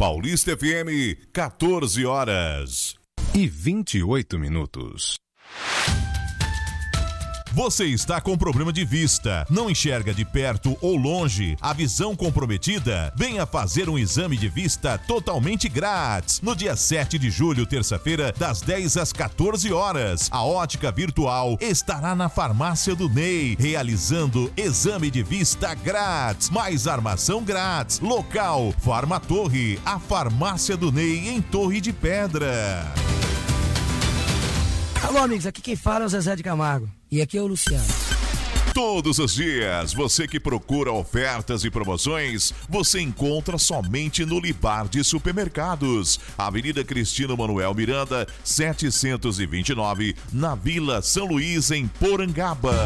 Paulista FM, 14 horas e 28 minutos. Você está com problema de vista, não enxerga de perto ou longe, a visão comprometida? Venha fazer um exame de vista totalmente grátis. No dia 7 de julho, terça-feira, das 10 às 14 horas, a Ótica Virtual estará na Farmácia do Ney, realizando exame de vista grátis, mais armação grátis. Local, Farma Torre, a Farmácia do Ney em Torre de Pedra. Alô, amigos, aqui quem fala é o Zezé de Camargo. E aqui é o Luciano. Todos os dias, você que procura ofertas e promoções, você encontra somente no Libar de Supermercados. Avenida Cristino Manuel Miranda, 729, na Vila São Luís, em Porangaba.